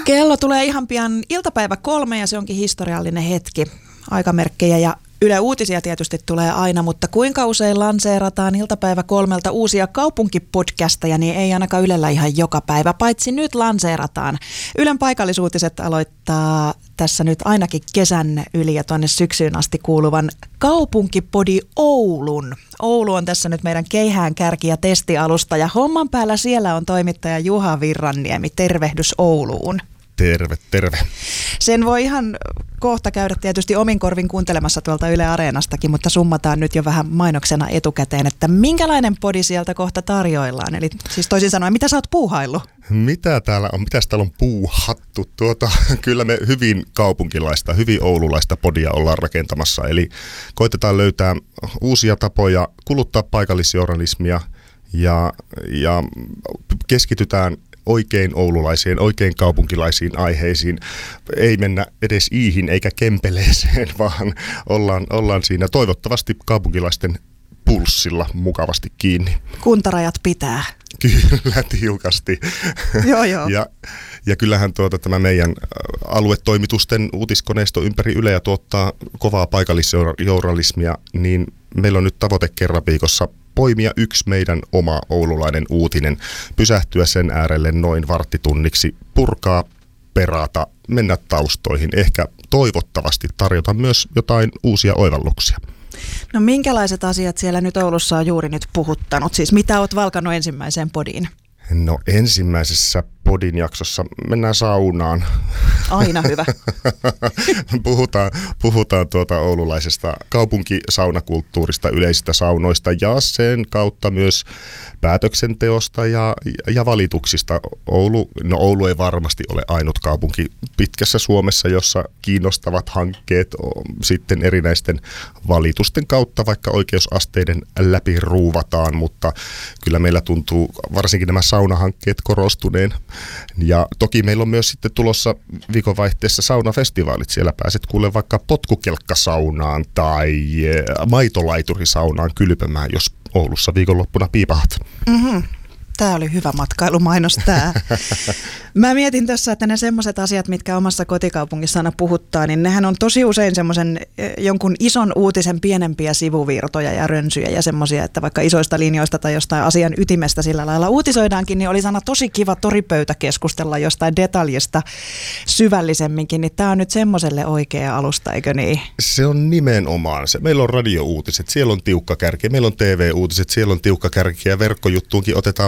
Kello tulee ihan pian iltapäivä 3 ja se onkin historiallinen hetki. Aikamerkkejä ja Yle Uutisia tietysti tulee aina, mutta kuinka usein lanseerataan iltapäivä 3 uusia kaupunkipodcasteja, niin ei ainakaan Ylellä ihan joka päivä, paitsi nyt lanseerataan. Ylen paikallisuutiset aloittaa tässä nyt ainakin kesän yli ja tuonne syksyyn asti kuuluvan Kaupunkipodi Oulun. Oulu on tässä nyt meidän keihään kärki- ja testialusta ja homman päällä siellä on toimittaja Juha Virranniemi. Tervehdys Ouluun. Terve, terve. Sen voi ihan kohta käydä tietysti omin korvin kuuntelemassa tuolta Yle Areenastakin, mutta summataan nyt jo vähän mainoksena etukäteen, että minkälainen podi sieltä kohta tarjoillaan. Eli siis toisin sanoen, mitä sä oot puuhaillut? Mitäs täällä on puuhattu? Kyllä me hyvin kaupunkilaista, hyvin oululaista podia ollaan rakentamassa. Eli koitetaan löytää uusia tapoja kuluttaa paikallisjournalismia ja keskitytään oikein oululaisiin, oikein kaupunkilaisiin aiheisiin. Ei mennä edes iihin eikä kempeleeseen, vaan ollaan siinä toivottavasti kaupunkilaisten pulssilla mukavasti kiinni. Kuntarajat pitää. Kyllä, tiukasti. Joo. Ja kyllähän tämä meidän aluetoimitusten uutiskoneisto ympäri Yleä tuottaa kovaa paikallisjournalismia, niin meillä on nyt tavoite kerran viikossa poimia yksi meidän oma oululainen uutinen, pysähtyä sen äärelle noin varttitunniksi, purkaa, perata, mennä taustoihin, ehkä toivottavasti tarjota myös jotain uusia oivalluksia. No minkälaiset asiat siellä nyt Oulussa on juuri nyt puhuttanut? Siis mitä oot valkannut ensimmäiseen podiin? No ensimmäisessä podin jaksossa mennään saunaan. Aina hyvä. puhutaan oululaisesta kaupunkisaunakulttuurista, yleisistä saunoista ja sen kautta myös päätöksenteosta ja valituksista. Oulu ei varmasti ole ainut kaupunki pitkässä Suomessa, jossa kiinnostavat hankkeet sitten erinäisten valitusten kautta, vaikka oikeusasteiden läpi ruuvataan, mutta kyllä meillä tuntuu varsinkin nämä saunahankkeet korostuneen. Ja toki meillä on myös sitten tulossa viikonvaihteessa saunafestivaalit. Siellä pääset kuulemaan vaikka potkukelkkasaunaan tai maitolaiturisaunaan kylpemään, jos Oulussa viikonloppuna piipahat. Mm-hmm. Tämä oli hyvä matkailumainos tämä. Mä mietin tässä, että ne semmoiset asiat, mitkä omassa kotikaupungissa aina puhuttaa, niin nehän on tosi usein semmoisen jonkun ison uutisen pienempiä sivuvirtoja ja rönsyjä ja semmoisia, että vaikka isoista linjoista tai jostain asian ytimestä sillä lailla uutisoidaankin, niin olisi aina tosi kiva toripöytä keskustella jostain detaljista syvällisemminkin, niin tämä on nyt semmoiselle oikea alusta, eikö niin? Se on nimenomaan se. Meillä on radiouutiset, siellä on tiukka kärki, meillä on TV-uutiset, siellä on tiukka kärki ja verkkojuttuunkin otetaan